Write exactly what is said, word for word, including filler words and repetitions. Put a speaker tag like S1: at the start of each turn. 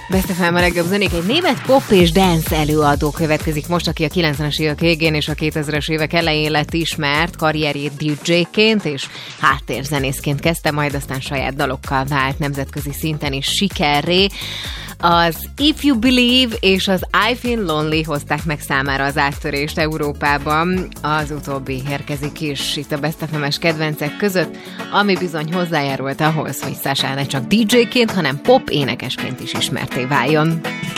S1: Best ef em a legjobb zenék. Egy német pop és dance előadó következik most, aki a kilencvenes évek végén és a kétezres évek elején lett ismert, karrierjét dé dzséként és háttérzenészként kezdte, majd aztán saját dalokkal vált nemzetközi szinten is sikerré. Az If You Believe és az I Feel Lonely hozták meg számára az áttörést Európában. Az utóbbi érkezik is itt a Best ef em-es kedvencek között, ami bizony hozzájárult ahhoz, hogy Sasha ne csak dé dzséként, hanem pop énekesként is ismerté váljon.